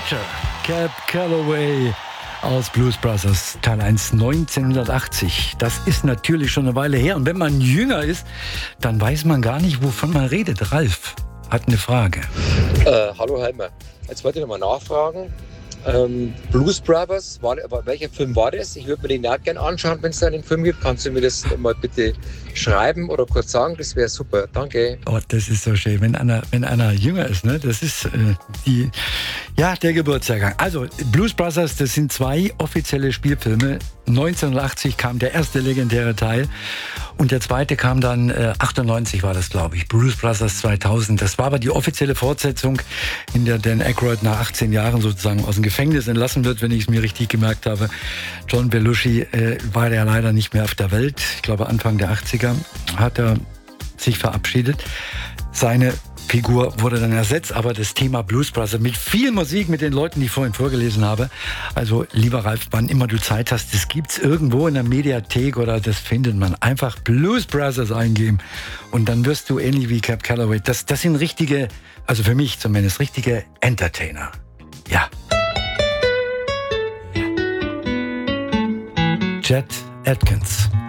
Doctor, Cab Calloway aus Blues Brothers, Teil 1, 1980. Das ist natürlich schon eine Weile her. Und wenn man jünger ist, dann weiß man gar nicht, wovon man redet. Ralf hat eine Frage. Hallo Heimer, jetzt wollte ich nochmal nachfragen. Blues Brothers, welcher Film war das? Ich würde mir den auch gerne anschauen, wenn es da einen Film gibt. Kannst du mir das mal bitte schreiben oder kurz sagen? Das wäre super. Danke. Oh, das ist so schön, wenn einer jünger ist, ne? Das ist der Geburtsjahrgang. Also Blues Brothers, das sind 2 offizielle Spielfilme. 1980 kam der erste legendäre Teil und der zweite kam dann 98 war das, glaube ich. Blues Brothers 2000. Das war aber die offizielle Fortsetzung, in der Dan Aykroyd nach 18 Jahren sozusagen aus dem Gefängnis entlassen wird, wenn ich es mir richtig gemerkt habe. John Belushi war ja leider nicht mehr auf der Welt. Ich glaube Anfang der 80er hat er sich verabschiedet. Seine Figur wurde dann ersetzt, aber das Thema Blues Brothers mit viel Musik, mit den Leuten, die ich vorhin vorgelesen habe. Also, lieber Ralf, wann immer du Zeit hast, das gibt's irgendwo in der Mediathek oder das findet man. Einfach Blues Brothers eingeben und dann wirst du ähnlich wie Cab Calloway. Das sind richtige, also für mich zumindest, richtige Entertainer. Ja. Chet Atkins.